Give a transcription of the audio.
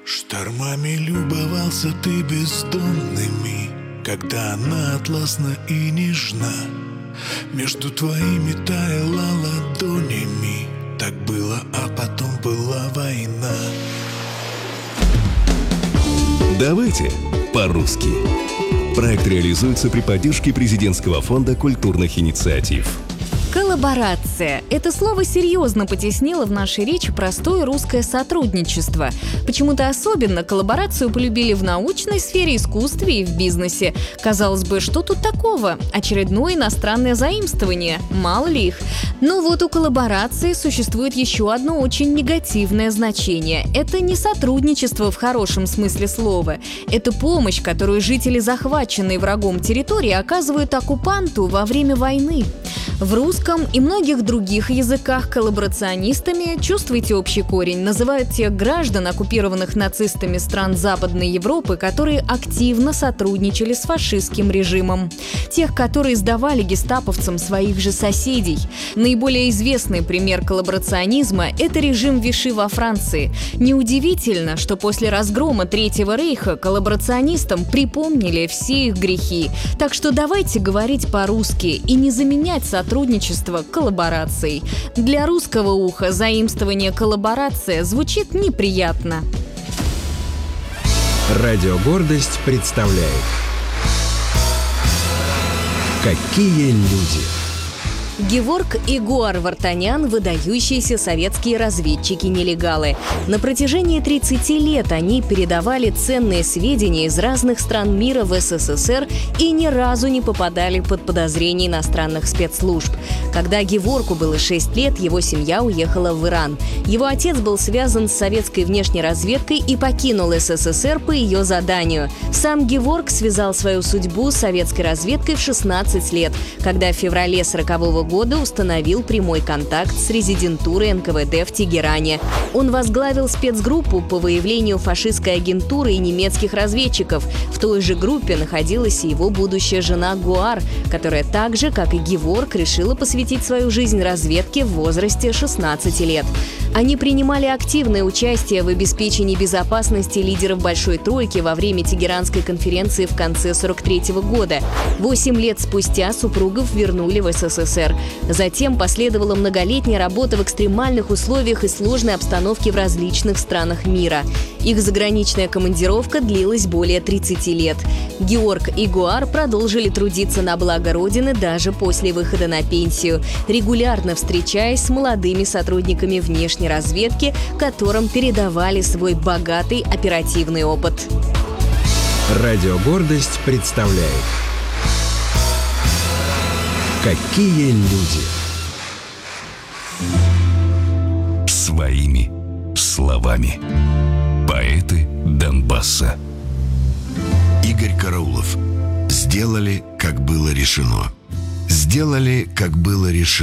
Штормами любовался ты бездонными, когда она атласна и нежна. Между твоими таяла ладонями. Так было, а потом была война. Давайте по-русски. Проект реализуется при поддержке Президентского фонда культурных инициатив. Коллаборация. Это слово серьезно потеснило в нашей речи простое русское сотрудничество. Почему-то особенно коллаборацию полюбили в научной сфере, искусстве и в бизнесе. Казалось бы, что тут такого? Очередное иностранное заимствование. Мало ли их. Но вот у коллаборации существует еще одно очень негативное значение. Это не сотрудничество в хорошем смысле слова. Это помощь, которую жители захваченной врагом территории оказывают оккупанту во время войны. В русском и многих других языках коллаборационистами, чувствуете общий корень, называют тех граждан, оккупированных нацистами стран Западной Европы, которые активно сотрудничали с фашистским режимом. Тех, которые сдавали гестаповцам своих же соседей. Наиболее известный пример коллаборационизма – это режим Виши во Франции. Неудивительно, что после разгрома Третьего рейха коллаборационистам припомнили все их грехи. Так что давайте говорить по-русски и не заменять сотрудничество коллаборацией. Для русского уха заимствование «коллаборация» звучит неприятно. Радио «Гордость» представляет «Какие люди». Геворг и Гуар Вартанян – выдающиеся советские разведчики-нелегалы. На протяжении 30 лет они передавали ценные сведения из разных стран мира в СССР и ни разу не попадали под подозрение иностранных спецслужб. Когда Геворгу было 6 лет, его семья уехала в Иран. Его отец был связан с советской внешней разведкой и покинул СССР по ее заданию. Сам Геворг связал свою судьбу с советской разведкой в 16 лет, когда в феврале 1940 года установил прямой контакт с резидентурой НКВД в Тегеране. Он возглавил спецгруппу по выявлению фашистской агентуры и немецких разведчиков. В той же группе находилась и его будущая жена Гуар, которая так же, как и Геворг, решила посвятить свою жизнь разведке в возрасте 16 лет. Они принимали активное участие в обеспечении безопасности лидеров Большой Тройки во время Тегеранской конференции в конце 1943 года. 8 лет спустя супругов вернули в СССР. Затем последовала многолетняя работа в экстремальных условиях и сложной обстановке в различных странах мира. Их заграничная командировка длилась более 30 лет. Георг и Гуар продолжили трудиться на благо Родины даже после выхода на пенсию, регулярно встречаясь с молодыми сотрудниками внешней разведки, которым передавали свой богатый оперативный опыт. Радио «Гордость» представляет «Какие люди». Своими словами. Поэты Донбасса. Игорь Караулов. Сделали, как было решено. Сделали, как было решено.